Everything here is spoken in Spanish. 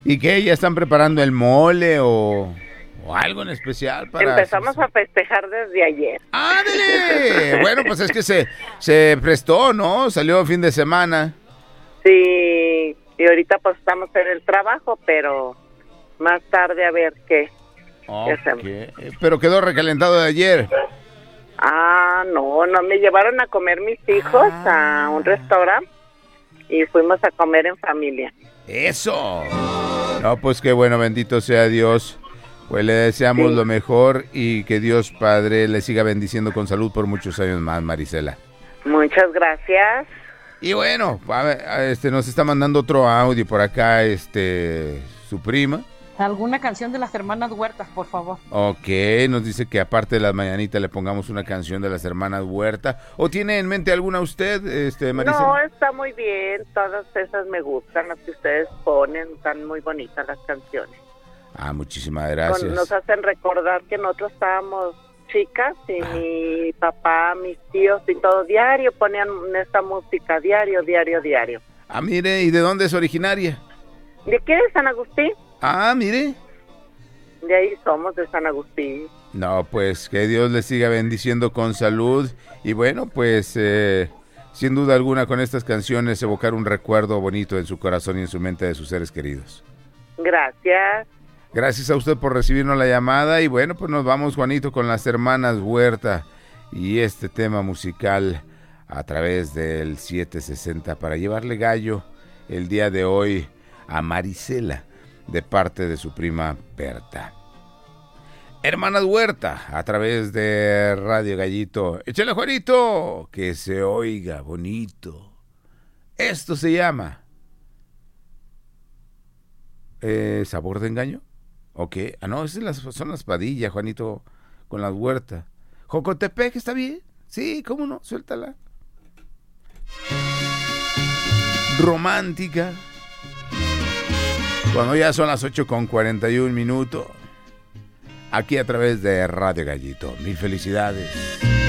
¿Y qué? ¿Ya están preparando el mole o algo en especial para...? Empezamos a festejar desde ayer. ¡Ándale! Bueno, pues es que se prestó, ¿no? Salió fin de semana. Sí, y ahorita pues estamos en el trabajo, pero más tarde a ver qué hacemos. Pero quedó recalentado de ayer. No, me llevaron a comer mis hijos a un restaurante y fuimos a comer en familia. ¡Eso! No, pues qué bueno, bendito sea Dios. Pues le deseamos lo mejor y que Dios Padre le siga bendiciendo con salud por muchos años más, Marisela. Muchas gracias. Y bueno, nos está mandando otro audio por acá, su prima. ¿Alguna canción de las hermanas Huertas, por favor? Ok, nos dice que aparte de las mañanitas le pongamos una canción de las hermanas Huerta. ¿O tiene en mente alguna usted, Marisela? No, está muy bien, todas esas me gustan, las que ustedes ponen, están muy bonitas las canciones. Muchísimas gracias. Nos hacen recordar que nosotros estábamos chicas y mi papá, mis tíos y todo diario ponían esta música, diario. Mire, ¿y de dónde es originaria? ¿De qué? ¿De San Agustín? Mire. De ahí somos, de San Agustín. No, pues que Dios le siga bendiciendo con salud y bueno, pues sin duda alguna con estas canciones evocar un recuerdo bonito en su corazón y en su mente de sus seres queridos. Gracias. Gracias a usted por recibirnos la llamada y bueno, pues nos vamos, Juanito, con las hermanas Huerta y este tema musical a través del 760 para llevarle gallo el día de hoy a Marisela de parte de su prima Berta. Hermanas Huerta a través de Radio Gallito. Échale, Juanito, que se oiga bonito. Esto se llama ¿Sabor de engaño? Ok, no, son las Padillas, Juanito, con las Huertas. Jocotepec, ¿está bien? Sí, cómo no, suéltala. Romántica. Cuando ya son las 8:41 minutos, aquí a través de Radio Gallito. Mil felicidades.